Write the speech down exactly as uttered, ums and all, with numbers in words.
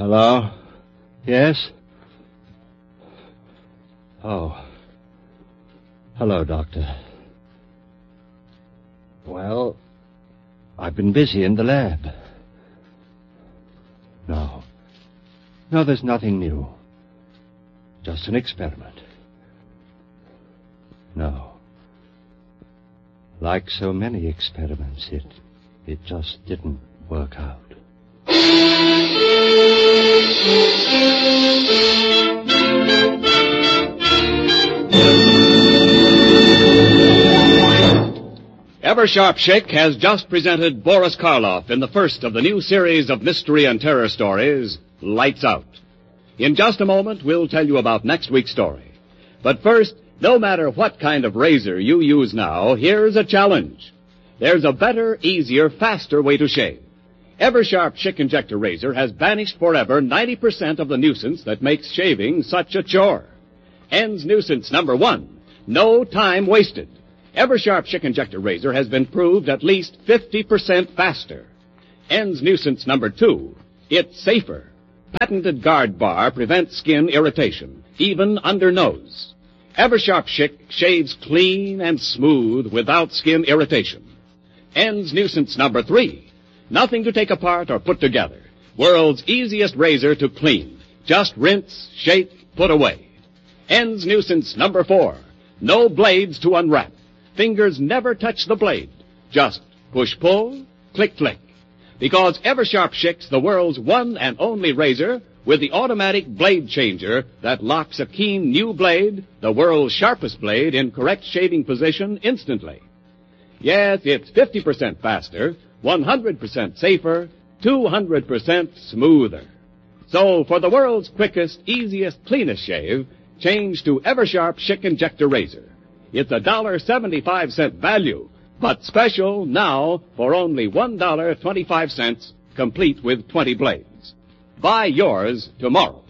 Hello? Yes? Oh. Hello, Doctor. Well, I've been busy in the lab. No. No, there's nothing new. Just an experiment. No. Like so many experiments, it it just didn't work out. Eversharp Schick has just presented Boris Karloff in the first of the new series of mystery and terror stories, Lights Out. In just a moment, we'll tell you about next week's story. But first, no matter what kind of razor you use now, here's a challenge. There's a better, easier, faster way to shave. Eversharp Schick Injector Razor has banished forever ninety percent of the nuisance that makes shaving such a chore. Ends nuisance number one, no time wasted. Eversharp Schick Injector Razor has been proved at least fifty percent faster. Ends nuisance number two, it's safer. Patented guard bar prevents skin irritation, even under nose. Eversharp Schick shaves clean and smooth without skin irritation. Ends nuisance number three. Nothing to take apart or put together. World's easiest razor to clean. Just rinse, shake, put away. Ends nuisance number four. No blades to unwrap. Fingers never touch the blade. Just push-pull, click-click. Because Eversharp Schick's the world's one and only razor with the automatic blade changer that locks a keen new blade, the world's sharpest blade, in correct shaving position instantly. Yes, it's fifty percent faster, one hundred percent safer, two hundred percent smoother. So for the world's quickest, easiest, cleanest shave, change to Eversharp Schick Injector Razor. It's a one dollar and seventy-five cents value, but special now for only one dollar and twenty-five cents, complete with twenty blades. Buy yours tomorrow.